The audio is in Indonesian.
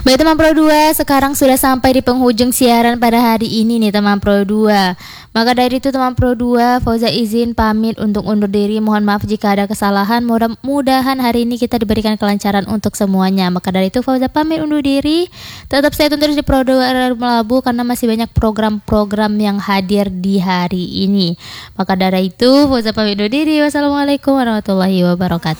Baik teman Pro 2, sekarang sudah sampai di penghujung siaran pada hari ini nih teman Pro 2. Maka dari itu teman Pro 2, Fauza izin pamit untuk undur diri. Mohon maaf jika ada kesalahan. Mudah-mudahan hari ini kita diberikan kelancaran untuk semuanya. Maka dari itu Fauza pamit undur diri. Tetap stay tune terus di Pro 2 Melabu karena masih banyak program-program yang hadir di hari ini. Maka dari itu Fauza pamit undur diri. Wassalamualaikum warahmatullahi wabarakatuh.